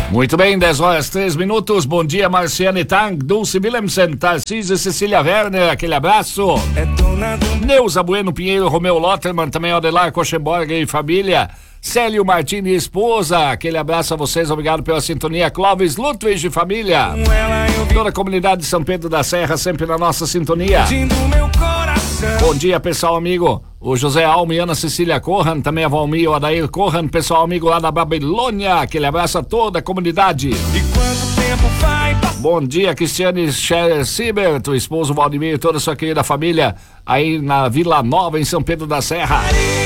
Muito bem, 10h03. Bom dia, Marciane Tang, Dulce Willemsen, Tarcísio e Cecília Werner, aquele abraço. Neuza Bueno Pinheiro, Romeu Lotterman, também Adelar Koschenborg e família. Célio Martini e esposa, aquele abraço a vocês, obrigado pela sintonia. Clóvis Ludwig de família. Toda a comunidade de São Pedro da Serra, sempre na nossa sintonia. Bom dia, pessoal amigo. O José Alme e Ana Cecília Corran, também a Valmir e o Adair Corran, pessoal amigo lá da Babilônia, aquele abraço a toda a comunidade. Bom dia, Cristiane Scherer Siebert, o esposo Valdemir e toda a sua querida família aí na Vila Nova, em São Pedro da Serra.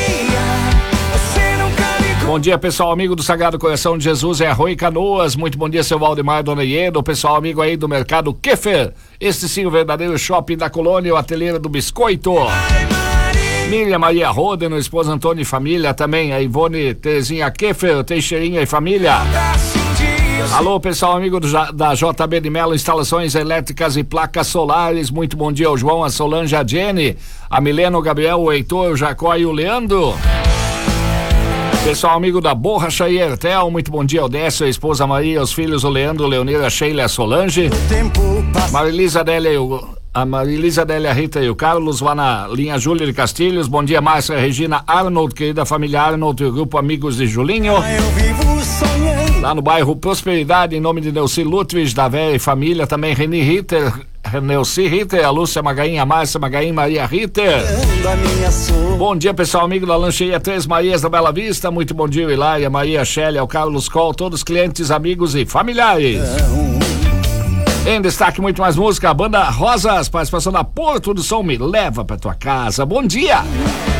Bom dia, pessoal amigo do Sagrado Coração de Jesus, é Rui Canoas. Muito bom dia, seu Valdemar, dona Ieda, o pessoal amigo aí do Mercado Keffer, este sim o verdadeiro shopping da colônia, o ateliê do biscoito. Miriam Maria Roden, o esposo Antônio e família, também a Ivone Terezinha Keffer, Teixeirinha e família. Alô, pessoal amigo da JB de Melo, instalações elétricas e placas solares. Muito bom dia ao João, a Solange, a Jenny, a Milena, o Gabriel, o Heitor, o Jacó e o Leandro. Pessoal amigo da Borracharia Ertel, muito bom dia ao Décio, a esposa Maria, os filhos o Leandro, Leonira, a Sheila, a Solange, Marilisa Adélia, a Rita e o Carlos, lá na linha Júlia de Castilhos. Bom dia, Márcia, Regina, Arnold, querida família Arnold e o grupo Amigos de Julinho. Lá no bairro Prosperidade, em nome de Neuci Ludwig, da Vera e família, também Reni Ritter, Neuci Ritter, a Lúcia Magaim, a Márcia Magaim, Maria Ritter. Bom dia, pessoal amigo da Lancheria Três Marias da Bela Vista, muito bom dia, Hilária, Maria Shélia, o Carlos Coll, todos os clientes, amigos e familiares. Em destaque, muito mais música, a banda Rosas, participação da Porto do Som, me leva pra tua casa. Bom dia!